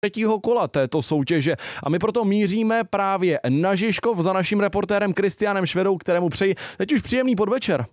třetího kola této soutěže. A my proto míříme právě na Žižkov za naším reportérem Kristiánem Švedou, kterému přeji teď už příjemný podvečer.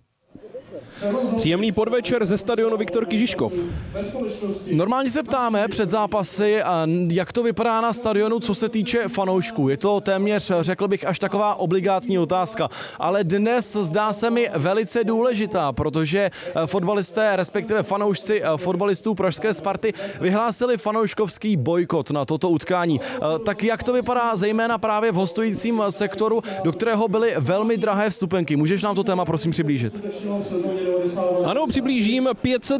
Příjemný podvečer ze stadionu Viktorky Žižkov. Normálně se ptáme před zápasy, jak to vypadá na stadionu, co se týče fanoušků. Je to téměř, řekl bych, až taková obligátní otázka. Ale dnes zdá se mi velice důležitá, protože fotbalisté, respektive fanoušci fotbalistů pražské Sparty vyhlásili fanouškovský bojkot na toto utkání. Tak jak to vypadá zejména právě v hostujícím sektoru, do kterého byly velmi drahé vstupenky? Můžeš nám to téma prosím přiblížit? Ano, přiblížím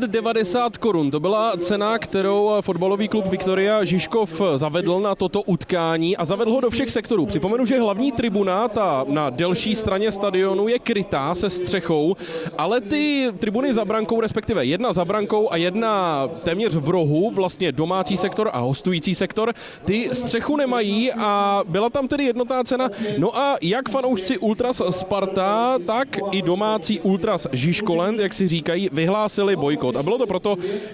590 korun. To byla cena, kterou fotbalový klub Viktoria Žižkov zavedl na toto utkání a zavedl ho do všech sektorů. Připomenu, že hlavní tribuna, ta na delší straně stadionu, je krytá se střechou, ale ty tribuny za brankou, respektive jedna za brankou a jedna téměř v rohu, vlastně domácí sektor a hostující sektor, ty střechu nemají a byla tam tedy jednotná cena. No a jak fanoušci Ultras Sparta, tak i domácí Ultras Žižkoland, jak si říkají, vyhlásili bojkot. A bylo to proto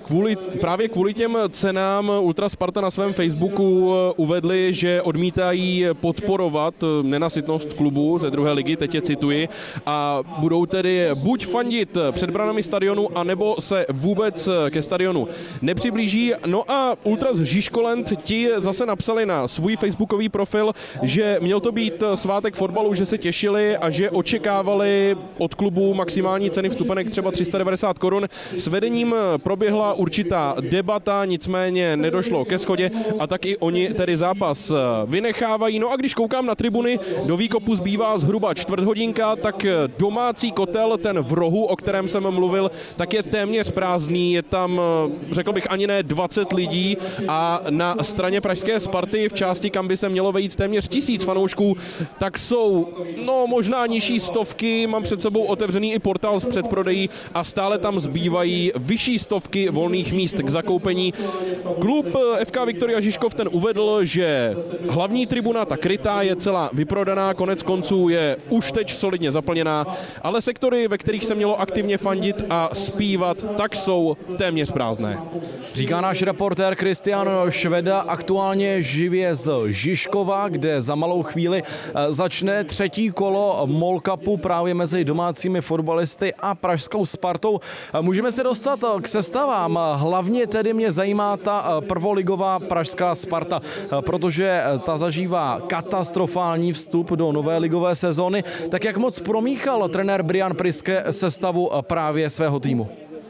právě kvůli těm cenám. Ultras Sparta na svém Facebooku uvedli, že odmítají podporovat nenasytnost klubu ze druhé ligy, teď je cituji, a budou tedy buď fandit před branami stadionu, anebo se vůbec ke stadionu nepřiblíží. No a Ultras Žižkoland ti zase napsali na svůj facebookový profil, že měl to být svátek fotbalu, že se těšili a že očekávali od klubu maximální ceny vstupenek třeba 390 korun. S vedením proběhla určitá debata, nicméně nedošlo ke shodě a tak i oni tedy zápas vynechávají. No a když koukám na tribuny, do výkopu zbývá zhruba čtvrthodinka, tak domácí kotel, ten v rohu, o kterém jsem mluvil, tak je téměř prázdný. Je tam, řekl bych, ani ne 20 lidí a na straně pražské Sparty v části, kam by se mělo vejít téměř 1000 fanoušků, tak jsou možná nižší stovky. Mám před sebou otevřený i portál z předprodejí a stále tam zbývají vyšší stovky volných míst k zakoupení. Klub FK Viktoria Žižkov ten uvedl, že hlavní tribuna, ta krytá, je celá vyprodaná, konec konců je už teď solidně zaplněná, ale sektory, ve kterých se mělo aktivně fandit a zpívat, tak jsou téměř prázdné. Říká náš reportér Kristián Šveda aktuálně živě z Žižkova, kde za malou chvíli začne třetí kolo MOL Cupu právě mezi domácími fotbalisty a pražskou Spartou. Můžeme se dostat k sestavám. Hlavně tedy mě zajímá ta prvoligová pražská Sparta, protože ta zažívá katastrofální vstup do nové ligové sezóny. Tak jak moc promíchal trenér Brian Priske sestavu právě svého týmu?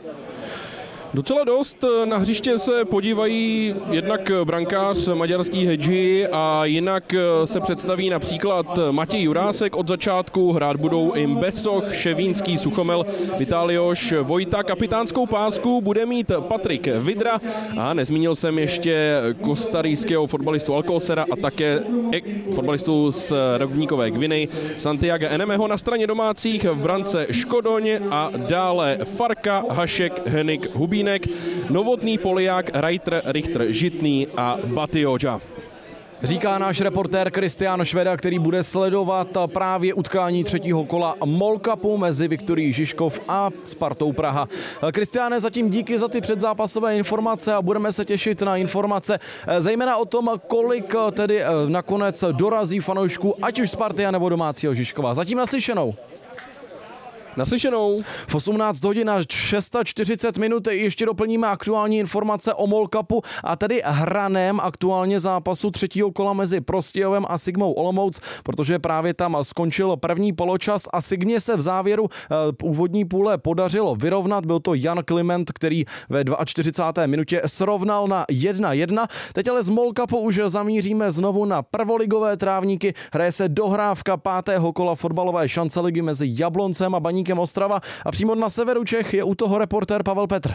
Docela dost. Na hřiště se podívají jednak brankář maďarský Hedži a jinak se představí například Matěj Jurásek od začátku. Hrát budou i Besoch, Ševínský, Suchomel, Vitálioš, Vojta. Kapitánskou pásku bude mít Patrik Vidra a nezmínil jsem ještě kostarijského fotbalistu Alcócera a také fotbalistu z rovníkové Gviny Santiaga Enemeho. Na straně domácích v brance Škodoň a dále Farka, Hašek, Henik, Hubín, Novotný, Poliák, Reiter, Richter, Žitný a Batioja. Říká náš reportér Kristián Šveda, který bude sledovat právě utkání třetího kola MOL Cupu mezi Viktorií Žižkov a Spartou Praha. Kristiáne, zatím díky za ty předzápasové informace a budeme se těšit na informace zejména o tom, kolik tedy nakonec dorazí fanoušků, ať už Sparty nebo domácího Žižkova. Zatím naslyšenou. Naslyšenou. V 18 hodin a 640 minut ještě doplníme aktuální informace o MOL Cupu a tedy hraném aktuálně zápasu třetího kola mezi Prostějovem a Sigmou Olomouc, protože právě tam skončil první poločas a Sigmě se v závěru úvodní půle podařilo vyrovnat. Byl to Jan Kliment, který ve 42. minutě srovnal na 1-1. Teď ale z MOL Cupu už zamíříme znovu na prvoligové trávníky. Hraje se dohrávka 5. kola fotbalové šance ligy mezi Jabloncem a Baníkem Ostrava a přímo na severu Čech je u toho reportér Pavel Petr.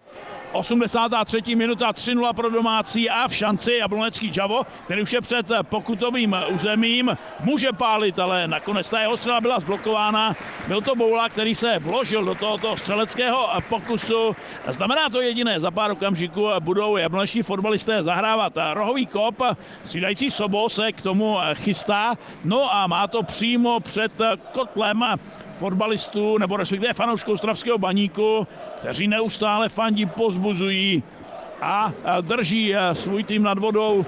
83. minuta, 3-0 pro domácí a v šanci Jablonecký Javo, který už je před pokutovým územím, může pálit, ale nakonec ta jeho střela byla zblokována. Byl to Boula, který se vložil do tohoto střeleckého pokusu. Znamená to jediné, za pár okamžiků budou jabloneční fotbalisté zahrávat rohový kop, střídající Sobo se k tomu chystá, no a má to přímo před kotlem fotbalistů, nebo respektive fanoušků ostravského Baníku, kteří neustále fandí, povzbuzují a drží svůj tým nad vodou.